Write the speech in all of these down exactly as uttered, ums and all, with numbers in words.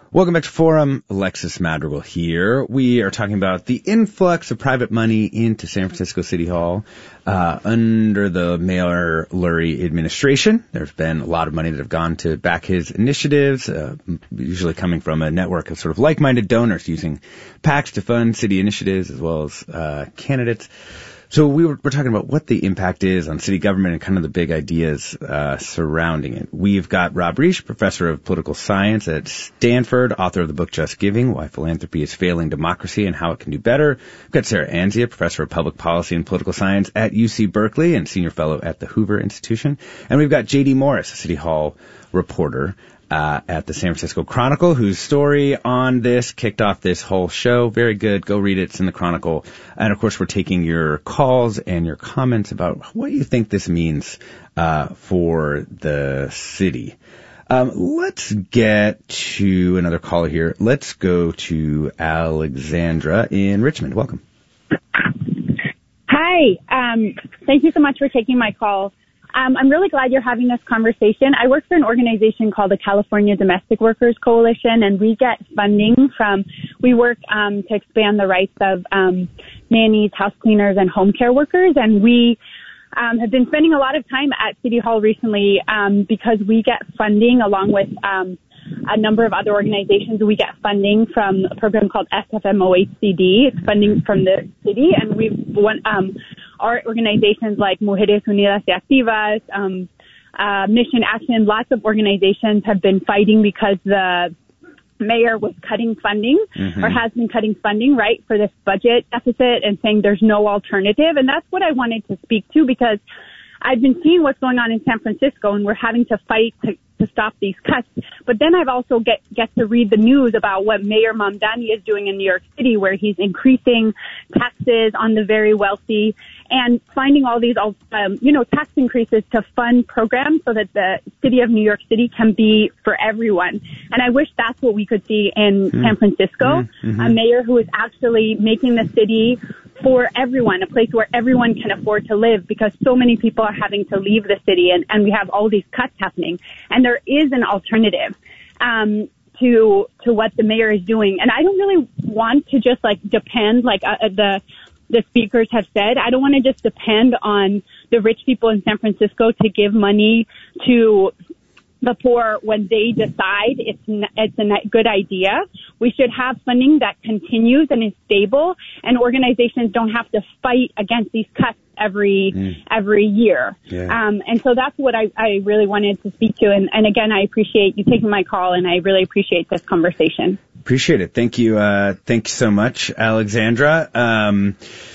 Welcome back to Forum. Alexis Madrigal here. We are talking about the influx of private money into San Francisco City Hall uh, under the Mayor Lurie administration. There's been a lot of money that have gone to back his initiatives, uh, usually coming from a network of sort of like-minded donors using PACs to fund city initiatives as well as uh, candidates. So we were, we're talking about what the impact is on city government and kind of the big ideas uh, surrounding it. We've got Rob Reich, professor of political science at Stanford, author of the book Just Giving, Why Philanthropy is Failing Democracy and How It Can Do Better. We've got Sarah Anzia, professor of public policy and political science at U C Berkeley and senior fellow at the Hoover Institution. And we've got J D Morris, a City Hall reporter Uh, at the San Francisco Chronicle, whose story on this kicked off this whole show. Very good. Go read it. It's in the Chronicle. And, of course, we're taking your calls and your comments about what you think this means uh, for the city. Um, let's get to another caller here. Let's go to Alexandra in Richmond. Welcome. Hi. Um, thank you so much for taking my call. Um, I'm really glad you're having this conversation. I work for an organization called the California Domestic Workers Coalition, and we get funding from, we work um, to expand the rights of um, nannies, house cleaners, and home care workers. And we um, have been spending a lot of time at City Hall recently um, because we get funding along with um, a number of other organizations. We get funding from a program called S F M O H C D. It's funding from the city, and we've won, um, our organizations like Mujeres Unidas y Activas, um, uh, Mission Action, lots of organizations have been fighting because the mayor was cutting funding mm-hmm. or has been cutting funding, right, for this budget deficit and saying there's no alternative. And that's what I wanted to speak to because I've been seeing what's going on in San Francisco and we're having to fight to, to stop these cuts. But then I've also get, get to read the news about what Mayor Mamdani is doing in New York City, where he's increasing taxes on the very wealthy and finding all these, um, you know, tax increases to fund programs so that the city of New York City can be for everyone. And I wish that's what we could see in mm. San Francisco, mm-hmm. a mayor who is actually making the city for everyone, a place where everyone can afford to live, because so many people are having to leave the city and, and we have all these cuts happening. And there is an alternative um, to to what the mayor is doing. And I don't really want to just like depend, like uh, the the speakers have said, I don't want to just depend on the rich people in San Francisco to give money to the poor when they decide it's it's a good idea. We should have funding that continues and is stable, and organizations don't have to fight against these cuts every mm. every year. Yeah. Um, and so that's what I, I really wanted to speak to. And, and again, I appreciate you taking my call, and I really appreciate this conversation. Appreciate it. Thank you. Uh, thank you so much, Alexandra. Um,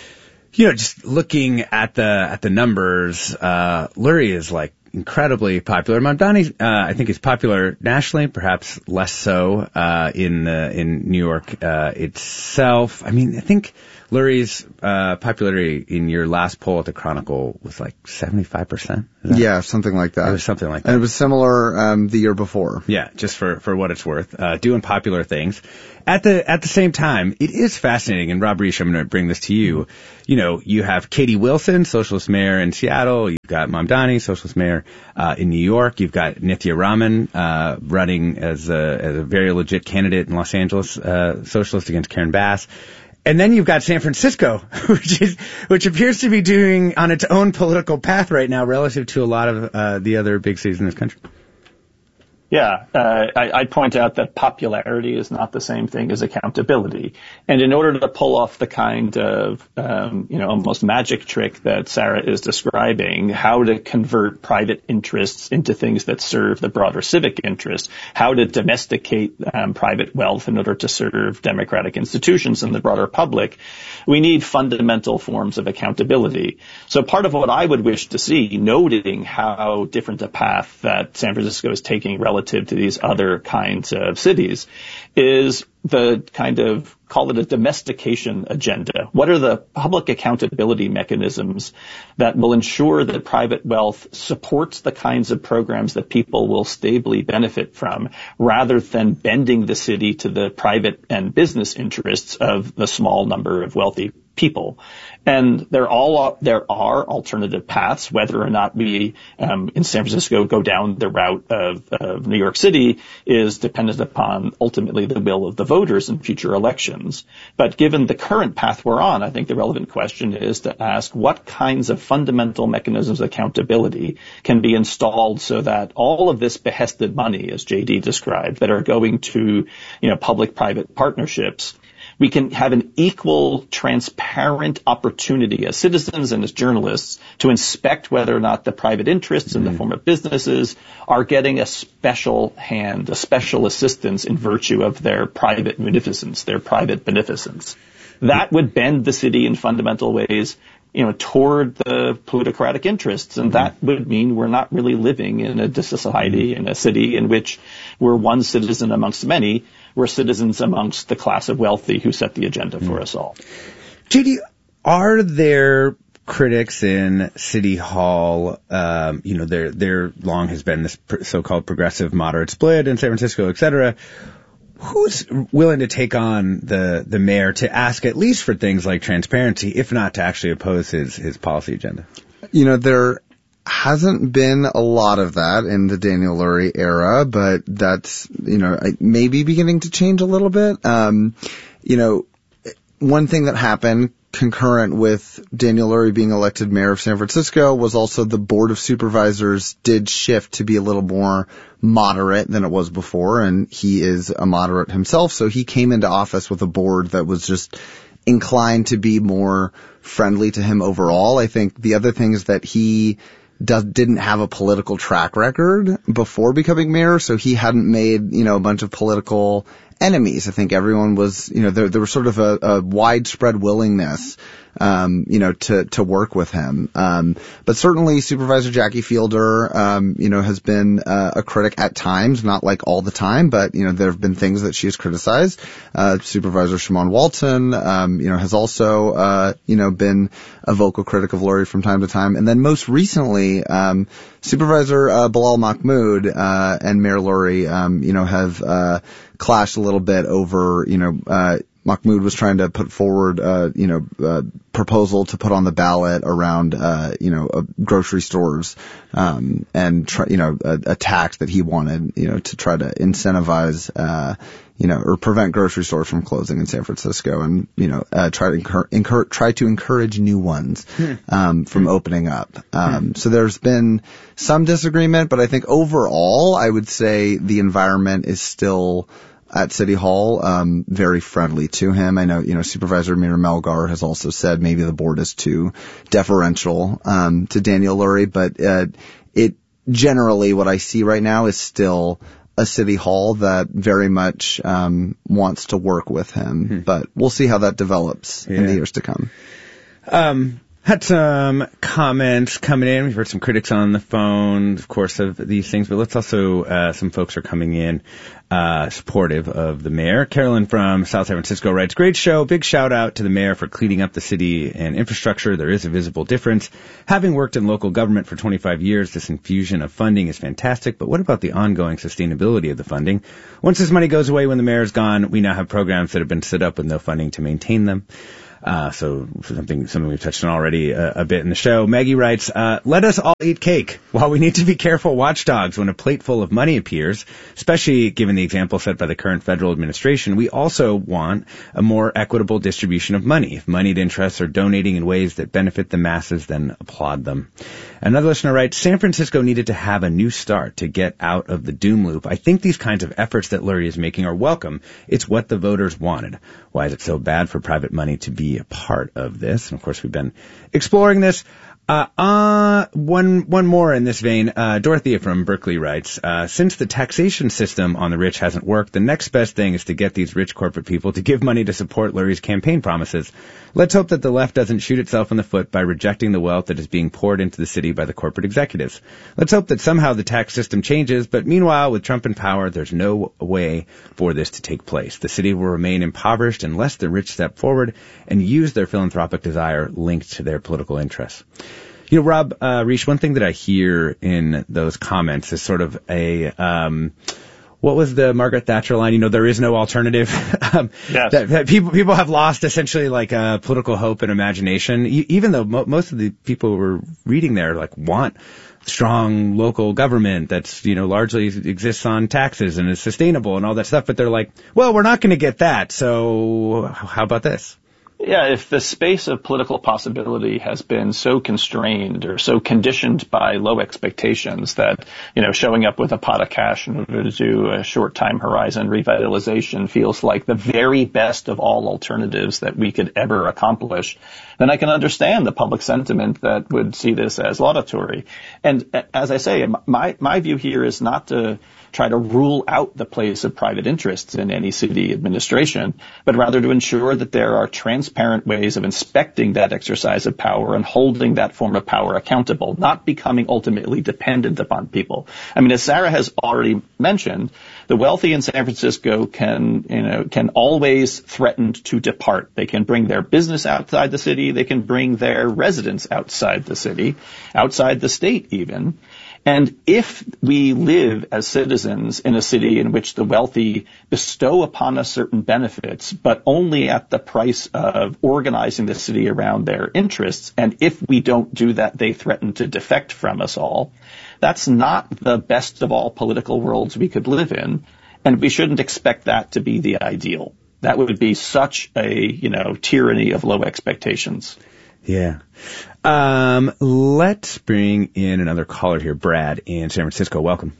you know, just looking at the at the numbers, uh, Lurie is like incredibly popular. Mamdani, uh, I think is popular nationally, perhaps less so, uh, in, uh, in New York, uh, itself. I mean, I think Lurie's, uh, popularity in your last poll at the Chronicle was like seventy-five percent. Yeah, something like that. It was something like that. And it was similar, um, the year before. Yeah, just for, for what it's worth, uh, doing popular things. At the, at the same time, it is fascinating, and Rob Reich, I'm going to bring this to you. You know, you have Katie Wilson, socialist mayor in Seattle. You've got Mamdani, socialist mayor, uh, in New York. You've got Nithya Raman, uh, running as a, as a very legit candidate in Los Angeles, uh, socialist against Karen Bass. And then you've got San Francisco, which is, which appears to be doing on its own political path right now relative to a lot of, uh, the other big cities in this country. Yeah, uh, I, I'd point out that popularity is not the same thing as accountability. And in order to pull off the kind of, um, you know, almost magic trick that Sarah is describing, how to convert private interests into things that serve the broader civic interest, how to domesticate um, private wealth in order to serve democratic institutions and the broader public, we need fundamental forms of accountability. So part of what I would wish to see, noting how different a path that San Francisco is taking relative to these other kinds of cities, is the kind of, call it a domestication agenda. What are the public accountability mechanisms that will ensure that private wealth supports the kinds of programs that people will stably benefit from, rather than bending the city to the private and business interests of the small number of wealthy people. And there all there are alternative paths. Whether or not we um, in San Francisco go down the route of, of New York City is dependent upon ultimately the will of the voters in future elections. But given the current path we're on, I think the relevant question is to ask what kinds of fundamental mechanisms of accountability can be installed so that all of this behested money, as J D described, that are going to, you know, public-private partnerships, we can have an equal, transparent opportunity as citizens and as journalists to inspect whether or not the private interests in the form of businesses are getting a special hand, a special assistance in virtue of their private munificence, their private beneficence. That would bend the city in fundamental ways, you know, toward the plutocratic interests. And that would mean we're not really living in a society, in a city in which we're one citizen amongst many. We're citizens amongst the class of wealthy who set the agenda for us all. J D, are there critics in City Hall? Um, you know, there there long has been this so-called progressive moderate split in San Francisco, et cetera. Who's willing to take on the, the mayor to ask at least for things like transparency, if not to actually oppose his, his policy agenda? You know, there hasn't been a lot of that in the Daniel Lurie era, but that's, you know, maybe beginning to change a little bit. Um, you know, one thing that happened concurrent with Daniel Lurie being elected mayor of San Francisco was also the Board of Supervisors did shift to be a little more moderate than it was before, and he is a moderate himself, so he came into office with a board that was just inclined to be more friendly to him overall. I think the other thing is that he does, didn't have a political track record before becoming mayor, so he hadn't made, you know, a bunch of political enemies. I think everyone was, you know, there, there was sort of a, a widespread willingness, um, you know, to, to work with him. Um, but certainly Supervisor Jackie Fielder, um, you know, has been uh, a critic at times, not like all the time, but, you know, there have been things that she has criticized. Uh, Supervisor Shimon Walton, um, you know, has also, uh, you know, been a vocal critic of Lurie from time to time. And then most recently, um, Supervisor uh, Bilal Mahmoud uh, and Mayor Lurie, um, you know, have uh, clashed a little bit over, you know, uh, Mahmoud was trying to put forward, uh, you know, a proposal to put on the ballot around, uh, you know, uh, grocery stores, um, and try, you know, a, a tax that he wanted, you know, to try to incentivize, uh, you know, or prevent grocery stores from closing in San Francisco, and, you know, uh, try to encourage, encourage, try to encourage new ones, um, from opening up. Um, so there's been some disagreement, but I think overall, I would say the environment is still at City Hall, um, very friendly to him. I know, you know, Supervisor Mira Melgar has also said maybe the board is too deferential, um, to Daniel Lurie, but, uh, it generally what I see right now is still a City Hall that very much, um, wants to work with him, mm-hmm. but we'll see how that develops yeah. in the years to come. Um, Had some comments coming in. We've heard some critics on the phone, of course, of these things, but let's also, uh, some folks are coming in, uh, supportive of the mayor. Carolyn from South San Francisco writes, great show. Big shout out to the mayor for cleaning up the city and infrastructure. There is a visible difference. Having worked in local government for twenty-five years, this infusion of funding is fantastic, but what about the ongoing sustainability of the funding? Once this money goes away when the mayor is gone, we now have programs that have been set up with no funding to maintain them. Uh, so something, something we've touched on already a, a bit in the show. Maggie writes, uh, let us all eat cake. While we need to be careful watchdogs when a plate full of money appears, especially given the example set by the current federal administration, we also want a more equitable distribution of money. If moneyed interests are donating in ways that benefit the masses, then applaud them. Another listener writes, San Francisco needed to have a new start to get out of the doom loop. I think these kinds of efforts that Lurie is making are welcome. It's what the voters wanted. Why is it so bad for private money to be a part of this? And of course, we've been exploring this. Uh, uh, one, one more in this vein. Uh, Dorothea from Berkeley writes, uh, since the taxation system on the rich hasn't worked, the next best thing is to get these rich corporate people to give money to support Lurie's campaign promises. Let's hope that the left doesn't shoot itself in the foot by rejecting the wealth that is being poured into the city by the corporate executives. Let's hope that somehow the tax system changes, but meanwhile, with Trump in power, there's no way for this to take place. The city will remain impoverished unless the rich step forward and use their philanthropic desire linked to their political interests. You know, Rob, uh, Risch, one thing that I hear in those comments is sort of a, um, what was the Margaret Thatcher line? You know, there is no alternative. um, yes. that, that people people have lost essentially like uh, political hope and imagination. E- even though mo- most of the people who were reading there like want strong local government that's, you know, largely exists on taxes and is sustainable and all that stuff. But they're like, well, we're not going to get that. So how about this? Yeah, if the space of political possibility has been so constrained or so conditioned by low expectations that, you know, showing up with a pot of cash in order to do a short time horizon revitalization feels like the very best of all alternatives that we could ever accomplish, then I can understand the public sentiment that would see this as laudatory. And as I say, my, my view here is not to try to rule out the place of private interests in any city administration, but rather to ensure that there are transparent ways of inspecting that exercise of power and holding that form of power accountable, not becoming ultimately dependent upon people. I mean, as Sarah has already mentioned, the wealthy in San Francisco can, you know, can always threaten to depart. They can bring their business outside the city. They can bring their residents outside the city, outside the state even. And if we live as citizens in a city in which the wealthy bestow upon us certain benefits, but only at the price of organizing the city around their interests, and if we don't do that, they threaten to defect from us all, that's not the best of all political worlds we could live in, and we shouldn't expect that to be the ideal. That would be such a, you know, tyranny of low expectations. Yeah. Um, let's bring in another caller here, Brad in San Francisco. Welcome.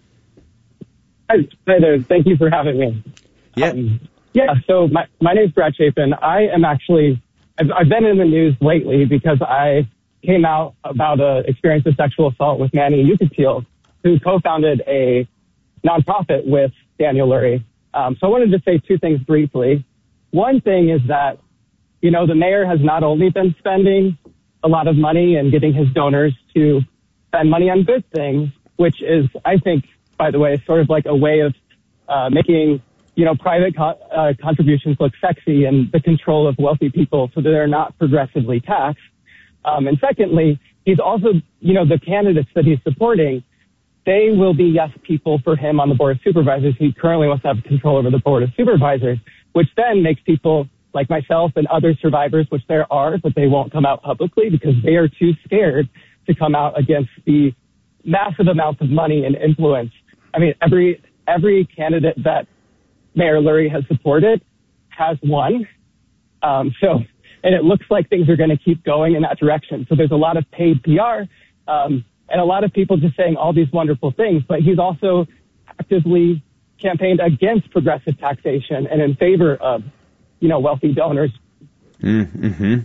Hi, hi there. Thank you for having me. Yeah. Um, yeah. So my my name is Brad Chapin. I am actually I've, I've been in the news lately because I came out about an experience of sexual assault with Manny Ukatil, who co-founded a nonprofit with Daniel Lurie. Um, so I wanted to say two things briefly. One thing is that, you know, the mayor has not only been spending a lot of money and getting his donors to spend money on good things, which is, I think, by the way, sort of like a way of uh, making, you know, private co- uh, contributions look sexy and the control of wealthy people so that they're not progressively taxed. Um, and secondly, he's also, you know, the candidates that he's supporting, they will be yes people for him on the board of supervisors. He currently wants to have control over the board of supervisors, which then makes people like myself and other survivors, which there are, but they won't come out publicly because they are too scared to come out against the massive amounts of money and influence. I mean, every every candidate that Mayor Lurie has supported has won. Um, so, and it looks like things are going to keep going in that direction. So there's a lot of paid P R um, and a lot of people just saying all these wonderful things, but he's also actively campaigned against progressive taxation and in favor of, you know, wealthy donors. Mm-hmm.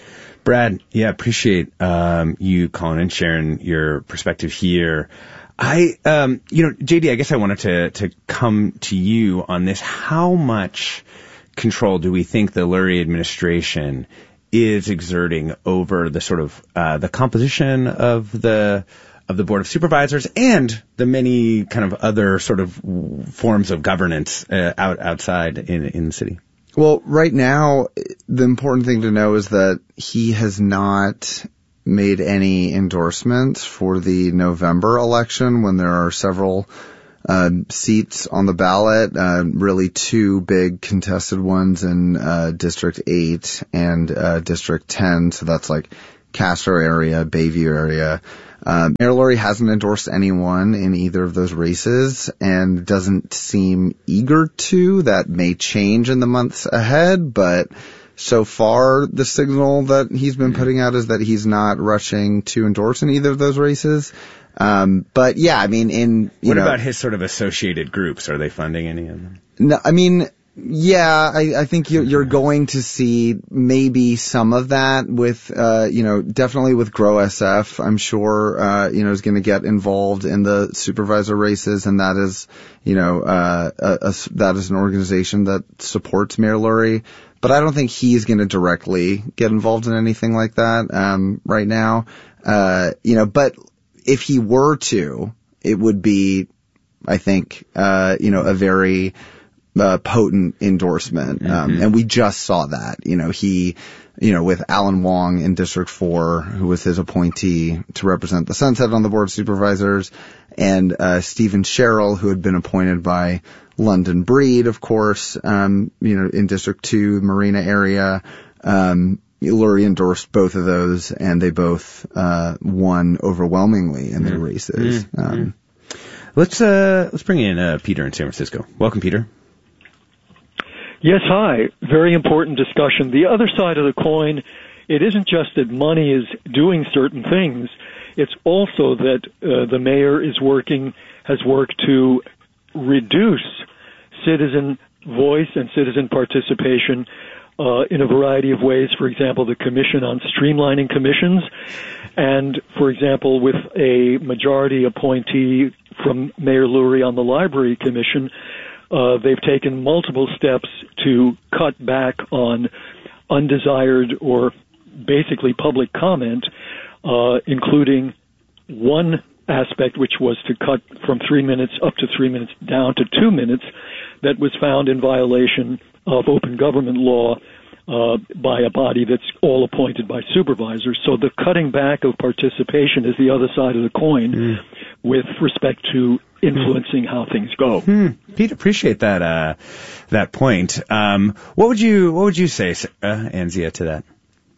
Brad, yeah, appreciate um, you calling and sharing your perspective here. I, um, you know, J D, I guess I wanted to to come to you on this. How much control do we think the Lurie administration is exerting over the sort of uh, the composition of the of the Board of Supervisors and the many kind of other sort of forms of governance uh, out outside in in the city? Well, right now, the important thing to know is that he has not made any endorsements for the November election when there are several uh, seats on the ballot, uh, really two big contested ones in uh, District eight and uh, District ten. So that's like Castro area, Bayview area. Uh, Mayor Lurie hasn't endorsed anyone in either of those races and doesn't seem eager to. That may change in the months ahead, but so far the signal that he's been putting out is that he's not rushing to endorse in either of those races. Um, but yeah, I mean, in, you what know. What about his sort of associated groups? Are they funding any of them? No, I mean, yeah, I, I think you're, you're going to see maybe some of that with, uh, you know, definitely with Grow S F. I'm sure, uh, you know, is going to get involved in the supervisor races, and that is, you know, uh, a, a, that is an organization that supports Mayor Lurie. But I don't think he's going to directly get involved in anything like that, um, right now. Uh, you know, but if he were to, it would be, I think, uh, you know, a very uh, potent endorsement. Mm-hmm. Um, and we just saw that, you know, he, you know, with Alan Wong in District four, who was his appointee to represent the Sunset on the Board of Supervisors, and, uh, Stephen Sherrill, who had been appointed by London Breed, of course, um, you know, in District two, Marina area. Um, Lurie endorsed both of those, and they both, uh, won overwhelmingly in their races. Mm-hmm. Um, let's, uh, let's bring in, uh, Peter in San Francisco. Welcome, Peter. Yes, hi. Very important discussion. The other side of the coin, it isn't just that money is doing certain things. It's also that uh, the mayor is working, has worked to reduce citizen voice and citizen participation uh, in a variety of ways. For example, the Commission on Streamlining Commissions. And, for example, with a majority appointee from Mayor Lurie on the Library Commission, Uh, they've taken multiple steps to cut back on undesired or basically public comment, uh, including one aspect which was to cut from three minutes up to three minutes down to two minutes that was found in violation of open government law uh, by a body that's all appointed by supervisors. So the cutting back of participation is the other side of the coin mm. with respect to influencing how things go. Hmm. Pete, appreciate that uh, that point. Um, what would you what would you say, uh, Anzia, to that?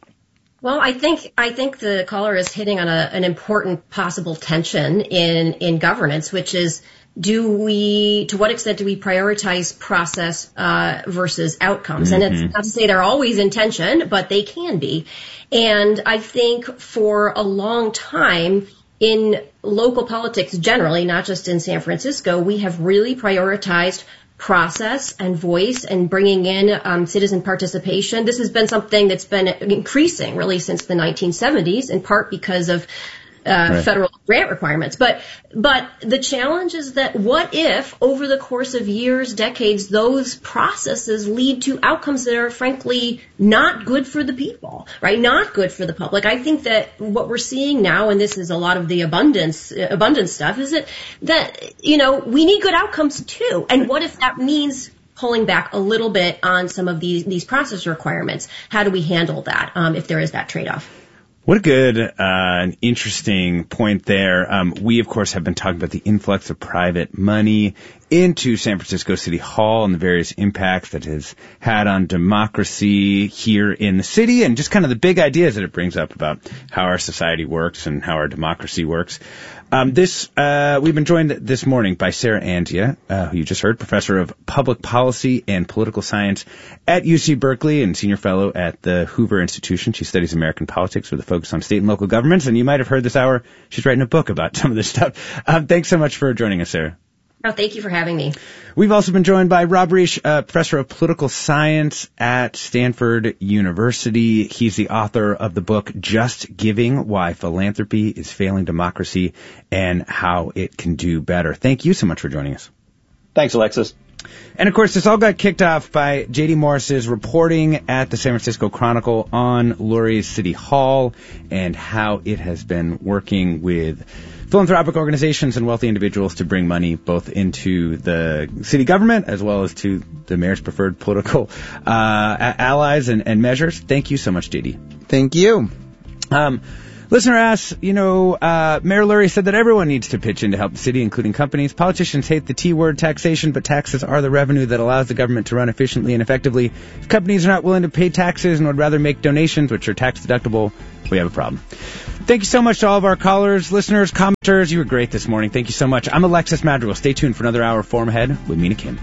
Well, I think I think the caller is hitting on a, an important possible tension in in governance, which is, do we, to what extent do we prioritize process uh, versus outcomes? Mm-hmm. And it's not to say they're always in tension, but they can be. And I think for a long time, in local politics generally, not just in San Francisco, we have really prioritized process and voice and bringing in um, citizen participation. This has been something that's been increasing really since the nineteen seventies, in part because of Uh, right. federal grant requirements. But, but the challenge is that what if over the course of years, decades, those processes lead to outcomes that are frankly not good for the people, right? Not good for the public. I think that what we're seeing now, and this is a lot of the abundance, uh, abundance stuff, is that, that, you know, we need good outcomes too. And what if that means pulling back a little bit on some of these, these process requirements? How do we handle that, um, if there is that trade-off? What a good, uh, an interesting point there. Um, we, of course, have been talking about the influx of private money into San Francisco City Hall and the various impacts that it has had on democracy here in the city, and just kind of the big ideas that it brings up about how our society works and how our democracy works. Um, this, uh, we've been joined this morning by Sarah Anzia, uh, who you just heard, professor of public policy and political science at U C Berkeley and senior fellow at the Hoover Institution. She studies American politics with a focus on state and local governments. And you might have heard this hour, she's writing a book about some of this stuff. Um, thanks so much for joining us, Sarah. Oh, thank you for having me. We've also been joined by Rob Reich, uh, professor of political science at Stanford University. He's the author of the book Just Giving: Why Philanthropy is Failing Democracy and How It Can Do Better. Thank you so much for joining us. Thanks, Alexis. And, of course, this all got kicked off by J D Morris's reporting at the San Francisco Chronicle on Lurie's City Hall and how it has been working with philanthropic organizations and wealthy individuals to bring money both into the city government as well as to the mayor's preferred political uh, allies and, and measures. Thank you so much, J D. Thank you. Um, Listener asks, you know, uh, Mayor Lurie said that everyone needs to pitch in to help the city, including companies. Politicians hate the T word, taxation, but taxes are the revenue that allows the government to run efficiently and effectively. If companies are not willing to pay taxes and would rather make donations, which are tax deductible, we have a problem. Thank you so much to all of our callers, listeners, commenters. You were great this morning. Thank you so much. I'm Alexis Madrigal. Stay tuned for another hour of Forum Ahead with Mina Kim.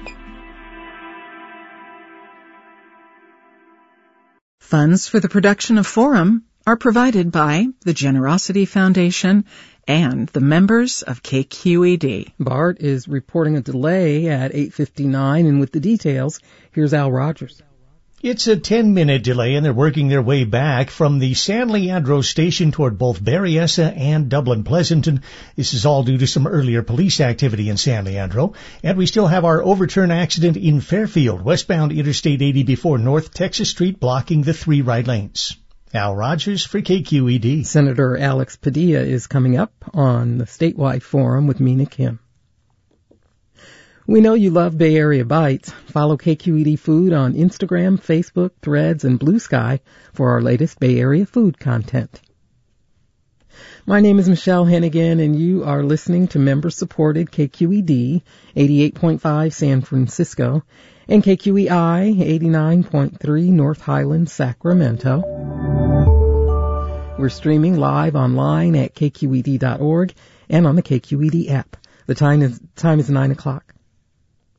Funds for the production of Forum are provided by the Generosity Foundation and the members of K Q E D. Bart is reporting a delay at eight fifty-nine, and with the details, here's Al Rogers. It's a ten-minute delay, and they're working their way back from the San Leandro station toward both Berryessa and Dublin Pleasanton. This is all due to some earlier police activity in San Leandro. And we still have our overturn accident in Fairfield, westbound Interstate eighty before North Texas Street, blocking the three right lanes. Al Rogers for K Q E D. Senator Alex Padilla is coming up on the statewide forum with Mina Kim. We know you love Bay Area Bites. Follow K Q E D Food on Instagram, Facebook, Threads, and Blue Sky for our latest Bay Area food content. My name is Michelle Hennigan, and you are listening to member-supported K Q E D eighty-eight point five San Francisco and K Q E I eighty-nine point three North Highlands, Sacramento. We're streaming live online at K Q E D dot org and on the K Q E D app. The time is, time is nine o'clock.